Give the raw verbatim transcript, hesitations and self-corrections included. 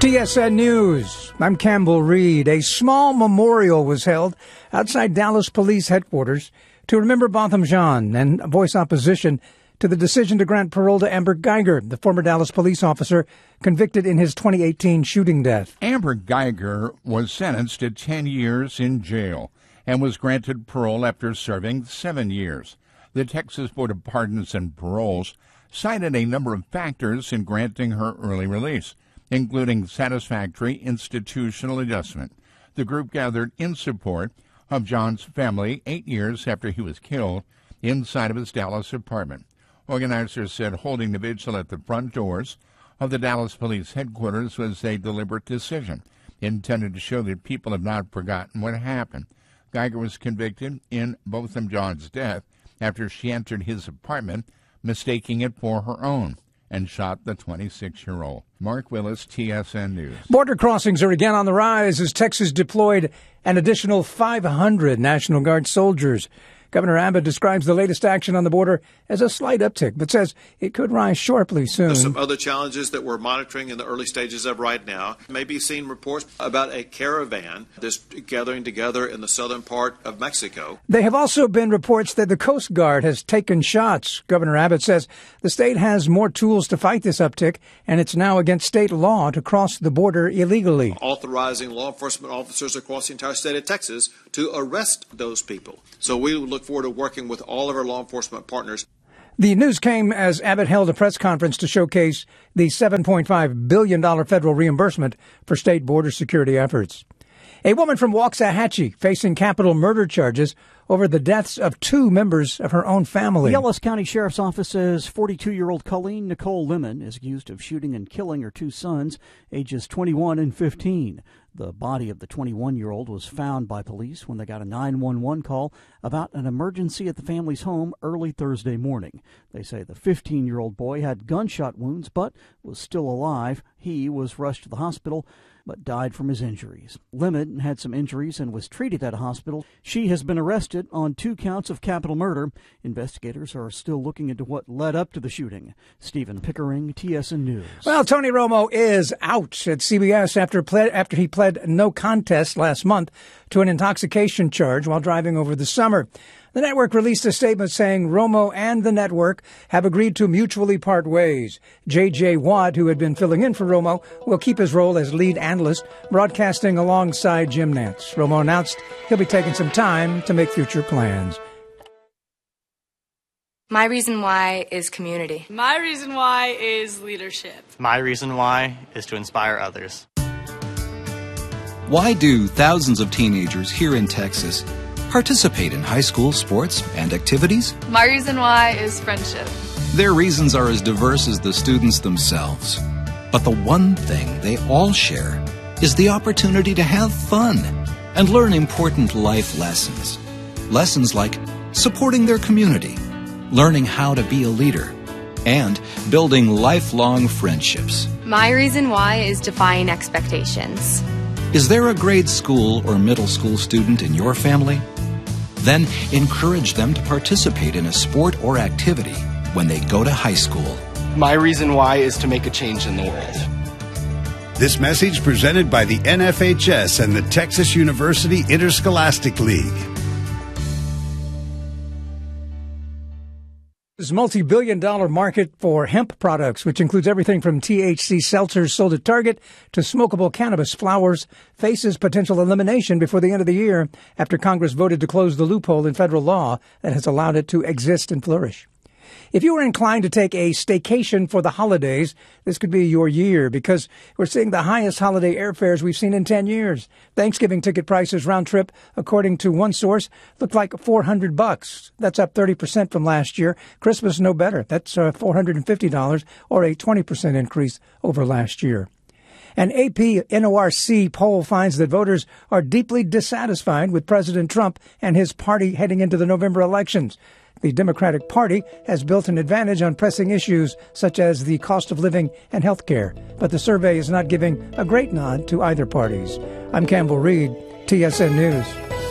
T S N News. I'm Campbell Reed. A small memorial was held outside Dallas Police Headquarters to remember Botham Jean and voice opposition to the decision to grant parole to Amber Geiger, the former Dallas police officer convicted in his twenty eighteen shooting death. Amber Geiger was sentenced to ten years in jail and was granted parole after serving seven years. The Texas Board of Pardons and Paroles cited a number of factors in granting her early release, including satisfactory institutional adjustment. The group gathered in support of John's family eight years after he was killed inside of his Dallas apartment. Organizers said holding the vigil at the front doors of the Dallas Police Headquarters was a deliberate decision intended to show that people have not forgotten what happened. Geiger was convicted in Botham Jean's death after she entered his apartment, mistaking it for her own, and shot the twenty-six-year-old. Mark Willis, T S N News. Border crossings are again on the rise as Texas deployed an additional five hundred National Guard soldiers. Governor Abbott describes the latest action on the border as a slight uptick, but says it could rise sharply soon. There's some other challenges that we're monitoring in the early stages of right now. Maybe seen reports about a caravan that's gathering together in the southern part of Mexico. There have also been reports that the Coast Guard has taken shots. Governor Abbott says the state has more tools to fight this uptick, and it's now against state law to cross the border illegally. Authorizing law enforcement officers across the entire state of Texas to arrest those people. So we look forward to working with all of our law enforcement partners. The news came as Abbott held a press conference to showcase the seven point five billion dollars federal reimbursement for state border security efforts. A woman from Waxahachie facing capital murder charges over the deaths of two members of her own family. The Ellis County Sheriff's Office says forty-two-year-old Colleen Nicole Lemon is accused of shooting and killing her two sons, ages twenty-one and fifteen. The body of the twenty-one-year-old was found by police when they got a nine one one call about an emergency at the family's home early Thursday morning. They say the fifteen-year-old boy had gunshot wounds but was still alive. He was rushed to the hospital but died from his injuries. Lemon had some injuries and was treated at a hospital. She has been arrested on two counts of capital murder. Investigators are still looking into what led up to the shooting. Stephen Pickering, T S N News. Well, Tony Romo is out at C B S after pled, after he pled no contest last month to an intoxication charge while driving over the summer. The network released a statement saying Romo and the network have agreed to mutually part ways. J J. Watt, who had been filling in for Romo, will keep his role as lead analyst, broadcasting alongside Jim Nantz. Romo announced he'll be taking some time to make future plans. My reason why is community. My reason why is leadership. My reason why is to inspire others. Why do thousands of teenagers here in Texas participate in high school sports and activities? My reason why is friendship. Their reasons are as diverse as the students themselves. But the one thing they all share is the opportunity to have fun and learn important life lessons. Lessons like supporting their community, learning how to be a leader, and building lifelong friendships. My reason why is defying expectations. Is there a grade school or middle school student in your family? Then encourage them to participate in a sport or activity when they go to high school. My reason why is to make a change in the world. This message presented by the N F H S and the Texas University Interscholastic League. This multi-billion dollar market for hemp products, which includes everything from T H C seltzers sold at Target to smokable cannabis flowers, faces potential elimination before the end of the year after Congress voted to close the loophole in federal law that has allowed it to exist and flourish. If you are inclined to take a staycation for the holidays, this could be your year because we're seeing the highest holiday airfares we've seen in ten years. Thanksgiving ticket prices round trip, according to one source, look like four hundred bucks. That's up thirty percent from last year. Christmas, no better. That's uh, four hundred fifty dollars or a twenty percent increase over last year. An A P N O R C poll finds that voters are deeply dissatisfied with President Trump and his party heading into the November elections. The Democratic Party has built an advantage on pressing issues such as the cost of living and health care, but the survey is not giving a great nod to either parties. I'm Campbell Reed, T S N News.